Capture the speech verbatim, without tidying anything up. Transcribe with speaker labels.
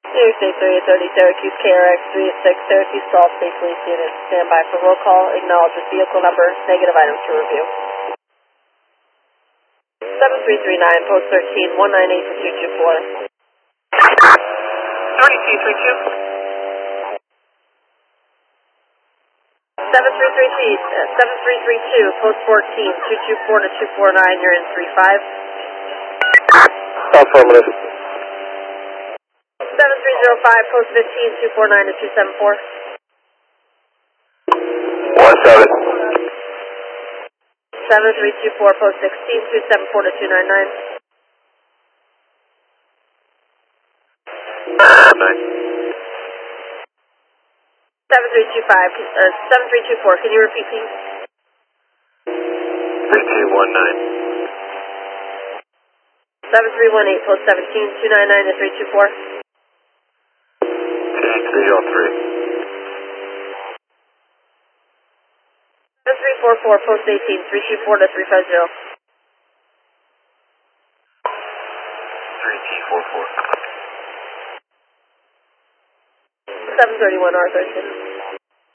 Speaker 1: New York State three eight thirty, Syracuse K R X three eight six, Syracuse to all state police units. Stand by for roll call. Acknowledge with vehicle number, negative items to review. seven three three nine, post thirteen, one nine eight for two two four.
Speaker 2: thirty-two thirty-two.
Speaker 1: seven three three two, uh, seven three three two, post fourteen, two two four to two four nine, you're in three five.
Speaker 3: Affirmative.
Speaker 1: seven three zero five, post fifteen, two four nine to two seven four.
Speaker 3: one seven.
Speaker 1: seven three two four, post sixteen, two seven four to two nine nine.
Speaker 3: nine.
Speaker 1: seven three two five, uh, seven three two four, can you repeat please?
Speaker 3: three two one nine.
Speaker 1: seven three one eight, post seventeen, two nine nine to three two four.
Speaker 3: two three zero three.
Speaker 1: seven three four four, post eighteen, three two four to three five zero.
Speaker 3: three T four four.
Speaker 1: seven thirty-one, R thirteen.